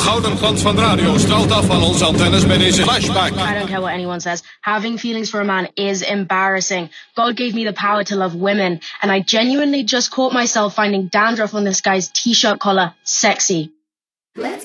gouden glans van de radio straalt af van onze antennes bij deze flashback. I don't care what anyone says. Having feelings for a man is embarrassing. God gave me the power to love women, and I genuinely just caught myself finding dandruff on this guy's t-shirt collar sexy.